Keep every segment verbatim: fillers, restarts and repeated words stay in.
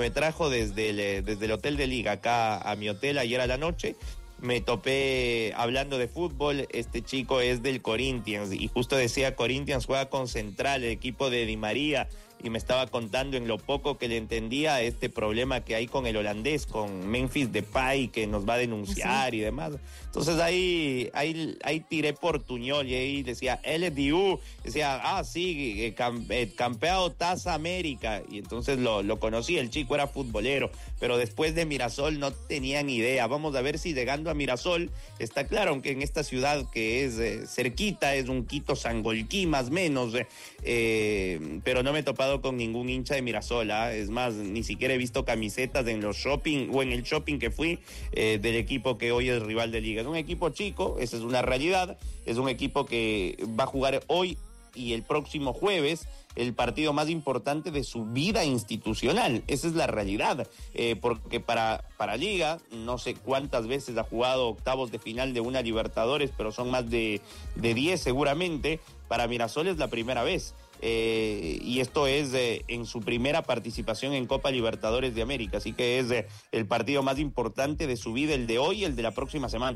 me trajo desde el, desde el hotel de Liga acá a mi hotel ayer a la noche. Me topé hablando de fútbol. Este chico es del Corinthians y justo decía, Corinthians juega con Central, el equipo de Di María, y me estaba contando en lo poco que le entendía este problema que hay con el holandés, con Memphis Depay, que nos va a denunciar ¿sí? y demás. Entonces ahí, ahí, ahí tiré por Tuñol y ahí decía L D U, decía, ah sí, eh, cam, eh, campeado Taza América, y entonces lo, lo conocí, el chico era futbolero, pero después de Mirasol no tenía ni idea. Vamos a ver si llegando a Mirasol, está claro, aunque en esta ciudad que es eh, cerquita, es un Quito Sangolquí más o menos, eh, eh, pero no me he topado con ningún hincha de Mirasol, ¿eh? Es más, ni siquiera he visto camisetas en los shopping o en el shopping que fui eh, del equipo que hoy es rival de Liga. Es un equipo chico, esa es una realidad, es un equipo que va a jugar hoy y el próximo jueves el partido más importante de su vida institucional. Esa es la realidad, eh, porque para, para Liga, no sé cuántas veces ha jugado octavos de final de una Libertadores, pero son más de, de diez seguramente. Para Mirasol es la primera vez, eh, y esto es eh, en su primera participación en Copa Libertadores de América, así que es eh, el partido más importante de su vida, el de hoy y el de la próxima semana.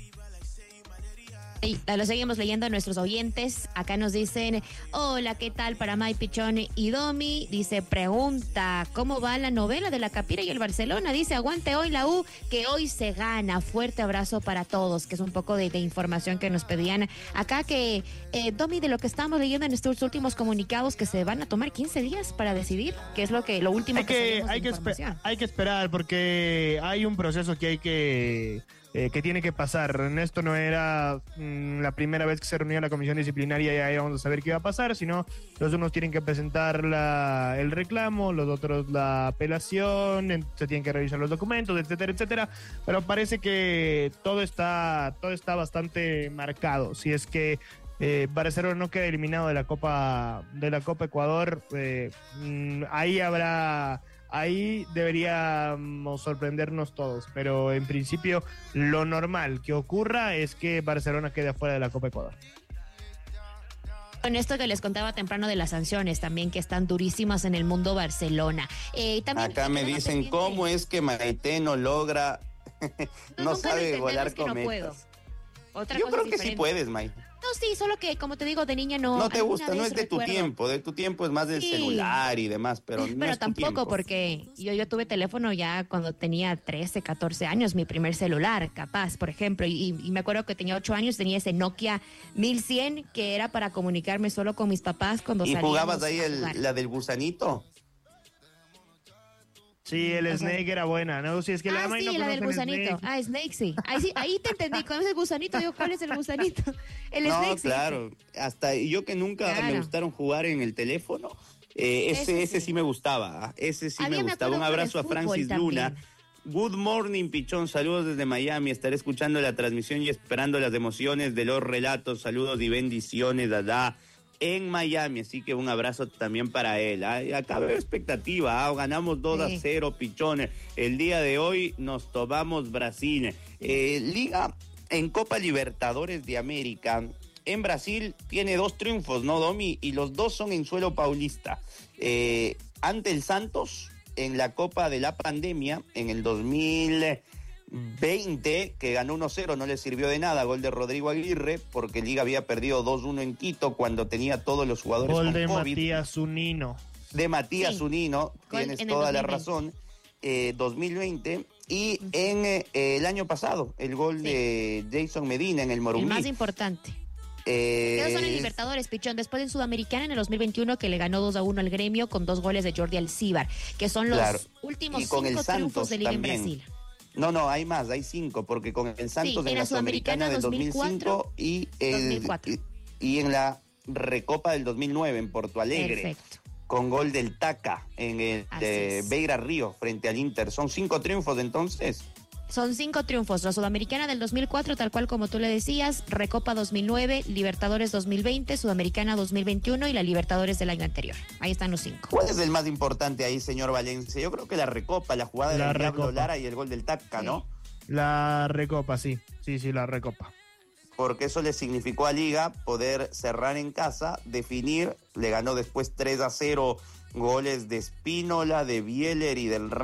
Y lo seguimos leyendo a nuestros oyentes. Acá nos dicen, hola, ¿qué tal para May Pichón y Domi? Dice, pregunta, ¿cómo va la novela de la Capira y el Barcelona? Dice, aguante hoy la U, que hoy se gana. Fuerte abrazo para todos, que es un poco de, de información que nos pedían acá, que eh, Domi, de lo que estamos leyendo en estos últimos comunicados, que se van a tomar quince días para decidir, que es lo que lo último hay que, que hay que, esper- hay que esperar, porque hay un proceso que hay que eh, que tiene que pasar. Esto no era mmm, la primera vez que se reunía la comisión disciplinaria y ahí vamos a saber qué va a pasar, sino los unos tienen que presentar la, el reclamo, los otros la apelación, se tienen que revisar los documentos, etcétera, etcétera, pero parece que todo está, todo está bastante marcado. Si es que Eh, Barcelona no queda eliminado de la Copa de la Copa Ecuador, eh, mmm, ahí habrá ahí deberíamos sorprendernos todos, pero en principio lo normal que ocurra es que Barcelona quede afuera de la Copa Ecuador. Con esto que les contaba temprano de las sanciones también, que están durísimas en el mundo Barcelona. Eh, también acá me dicen pendiente. ¿Cómo es que Maite no logra no, no sabe volar cometas? Otra Yo creo que diferente. Sí puedes, Maite. No, sí, solo que, como te digo, de niña no... No te gusta, no es de recuerdo. Tu tiempo, de tu tiempo es más del sí. celular y demás, pero sí, no pero es tampoco, tu tiempo. Porque yo, yo tuve teléfono ya cuando tenía trece, catorce años, mi primer celular, capaz, por ejemplo, y, y me acuerdo que tenía ocho años, tenía ese Nokia mil cien, que era para comunicarme solo con mis papás cuando salíamos. ¿Y jugabas ahí el, la del gusanito? Sí, el o Snake sea, era buena, ¿no? Si es que la ah, sí, no la del gusanito. Snake. Ah, Snake, sí. Ahí, sí. ahí te entendí. ¿Cuál es el gusanito? Digo, ¿cuál es el gusanito? El no, Snake, claro. Sí. Hasta yo que nunca claro. me gustaron jugar en el teléfono, eh, ese, ese, ese sí. sí me gustaba. Ese sí Había me gustaba. Un abrazo a Francis también. Luna. Good morning, Pichón. Saludos desde Miami. Estaré escuchando la transmisión y esperando las emociones de los relatos. Saludos y bendiciones, Dada. En Miami, así que un abrazo también para él. ¿eh? Acá veo expectativa, ¿eh? Ganamos dos sí. a cero, Pichones. El día de hoy nos tomamos Brasil. Eh, Liga en Copa Libertadores de América. En Brasil tiene dos triunfos, ¿no, Domi? Y los dos son en suelo paulista. Eh, ante el Santos, en la Copa de la Pandemia, en el dos mil veinte, que ganó uno cero, no le sirvió de nada, gol de Rodrigo Aguirre, porque Liga había perdido dos uno en Quito cuando tenía todos los jugadores gol con de COVID. Matías Zunino. De Matías sí. Zunino, tienes toda la razón, eh, dos mil veinte, y uh-huh. en eh, el año pasado, el gol sí. de Jason Medina en el Morumbí. El más importante. Eh, Quedó son en Libertadores, Pichón, después en Sudamericana en el dos mil veintiuno, que le ganó dos a uno al Gremio con dos goles de Jordi Alcíbar, que son los claro. últimos cinco triunfos de Liga también. En Brasil. No, no, hay más, hay cinco, porque con el Santos sí, en la Sudamericana del dos mil cinco y, el, dos mil cuatro. y, y en la Recopa del dos mil nueve en Porto Alegre. Perfecto. Con gol del Taca en el de Beira Río frente al Inter. Son cinco triunfos entonces. Son cinco triunfos, la Sudamericana del dos mil cuatro, tal cual como tú le decías, Recopa dos mil nueve, Libertadores dos mil veinte, Sudamericana dos mil veintiuno y la Libertadores del año anterior. Ahí están los cinco. ¿Cuál es el más importante ahí, señor Valencia? Yo creo que la Recopa, la jugada la del Recopa. Diablo Lara y el gol del Taca, sí. ¿no? La Recopa, sí, sí, sí, la Recopa. Porque eso le significó a Liga poder cerrar en casa, definir, le ganó después tres a cero goles de Spínola, de Bieler y del